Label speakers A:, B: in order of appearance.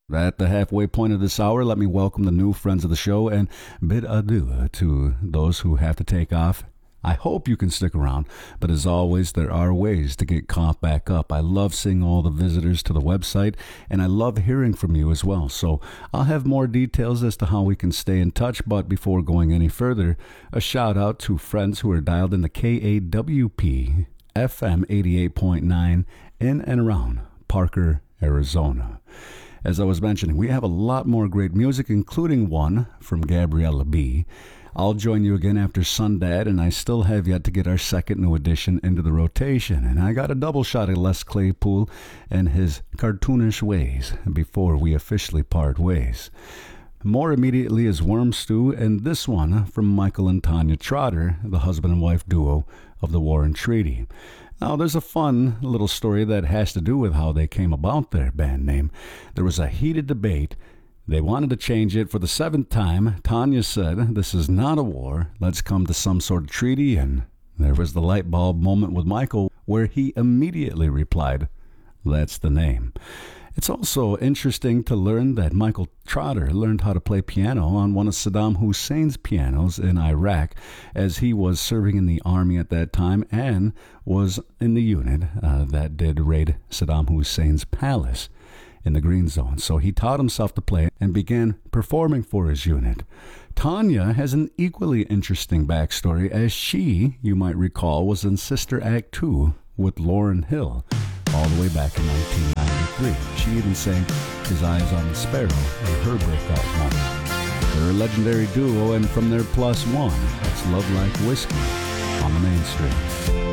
A: At the halfway point of this hour, let me welcome the new friends of the show and bid adieu to those who have to take off. I hope you can stick around, but as always, there are ways to get caught back up. I love seeing all the visitors to the website, and I love hearing from you as well. So I'll have more details as to how we can stay in touch, but before going any further, a shout out to friends who are dialed in the KAWP FM 88.9 in and around Parker, Arizona. As I was mentioning, we have a lot more great music, including one from Gabriella B. I'll join you again after Sundad, and I still have yet to get our second new addition into the rotation. And I got a double shot of Les Claypool and his cartoonish ways before we officially part ways. More immediately is Worm Stew, and this one from Michael and Tanya Trotter, the husband and wife duo of the Warren Treaty. Now, there's a fun little story that has to do with how they came about their band name. There was a heated debate. They wanted to change it for the seventh time. Tanya said, "This is not a war. Let's come to some sort of treaty." And there was the light bulb moment with Michael where he immediately replied, "That's the name." It's also interesting to learn that Michael Trotter learned how to play piano on one of Saddam Hussein's pianos in Iraq, as he was serving in the army at that time and was in the unit that did raid Saddam Hussein's palace in the Green Zone. So he taught himself to play and began performing for his unit. Tanya has an equally interesting backstory, as she, you might recall, was in Sister Act 2 with Lauryn Hill all the way back in 1993. She even sang His Eyes on the Sparrow in her breakout moment. They're a legendary duo, and from their +1, it's Love Like Whiskey on the mainstream.